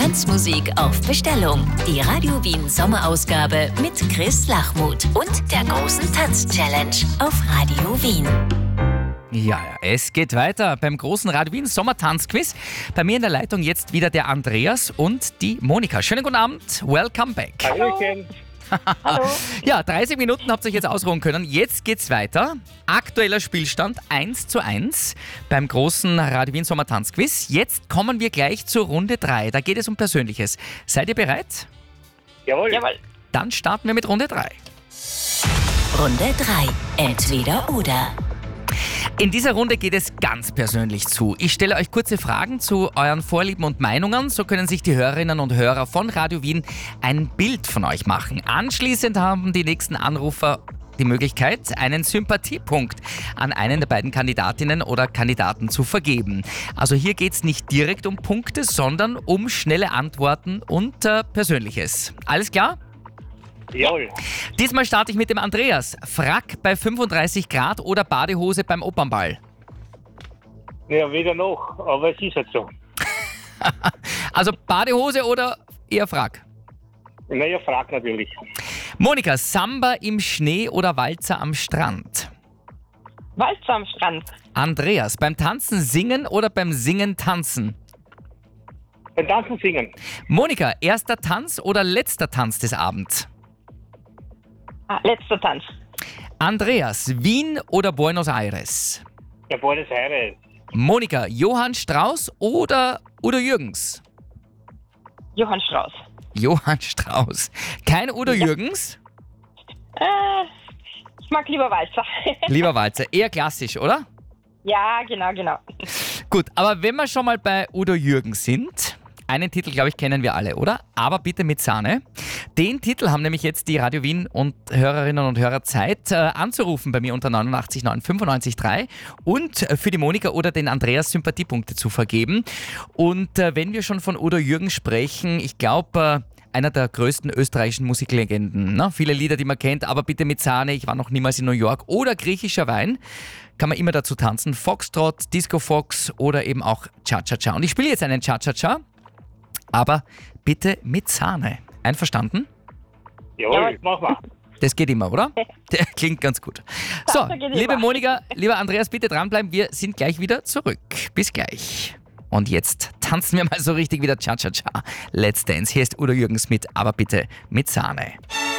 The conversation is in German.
Tanzmusik auf Bestellung. Die Radio Wien Sommerausgabe mit Chris Lachmuth und der großen Tanz-Challenge auf Radio Wien. Ja, es geht weiter beim großen Radio Wien Sommertanzquiz. Bei mir in der Leitung jetzt wieder der Andreas und die Monika. Schönen guten Abend, welcome back. Hallöchen. Hallo. Ja, 30 Minuten habt ihr euch jetzt ausruhen können. Jetzt geht's weiter. Aktueller Spielstand 1:1 beim großen Radio Wien Sommertanzquiz. Jetzt kommen wir gleich zur Runde 3. Da geht es um Persönliches. Seid ihr bereit? Jawohl. Dann starten wir mit Runde 3. Runde 3. Entweder oder. In dieser Runde geht es ganz persönlich zu. Ich stelle euch kurze Fragen zu euren Vorlieben und Meinungen. So können sich die Hörerinnen und Hörer von Radio Wien ein Bild von euch machen. Anschließend haben die nächsten Anrufer die Möglichkeit, einen Sympathiepunkt an einen der beiden Kandidatinnen oder Kandidaten zu vergeben. Also hier geht es nicht direkt um Punkte, sondern um schnelle Antworten und Persönliches. Alles klar? Jawohl. Diesmal starte ich mit dem Andreas. Frack bei 35 Grad oder Badehose beim Opernball? Ja, weder noch, aber es ist halt so. Also Badehose oder eher Frack? Naja, frag natürlich. Monika, Samba im Schnee oder Walzer am Strand? Walzer am Strand. Andreas, beim Tanzen singen oder beim Singen tanzen? Beim Tanzen singen. Monika, erster Tanz oder letzter Tanz des Abends? Letzter Tanz. Andreas, Wien oder Buenos Aires? Ja, Buenos Aires. Monika, Johann Strauss oder Udo Jürgens? Johann Strauss. Johann Strauss. Kein Udo Jürgens? Ich mag lieber Walzer. Lieber Walzer, eher klassisch, oder? Ja, genau. Gut, aber wenn wir schon mal bei Udo Jürgens sind, einen Titel, glaube ich, kennen wir alle, oder? Aber bitte mit Sahne. Den Titel haben nämlich jetzt die Radio Wien und Hörerinnen und Hörer Zeit anzurufen bei mir unter 89 9 95 3 und für die Monika oder den Andreas Sympathiepunkte zu vergeben. Und wenn wir schon von Udo Jürgens sprechen, ich glaube, einer der größten österreichischen Musiklegenden. Ne? Viele Lieder, die man kennt, aber bitte mit Sahne, ich war noch niemals in New York oder griechischer Wein. Kann man immer dazu tanzen. Foxtrot, Disco Fox oder eben auch Cha-Cha-Cha. Und ich spiele jetzt einen Cha-Cha-Cha, aber bitte mit Sahne. Einverstanden? Jawohl, mach mal. Das geht immer, oder? Der klingt ganz gut. So, Das geht liebe immer. Monika, lieber Andreas, bitte dranbleiben. Wir sind gleich wieder zurück. Bis gleich. Und jetzt tanzen wir mal so richtig wieder Cha-Cha-Cha. Let's Dance. Hier ist Udo Jürgens mit, aber bitte mit Sahne.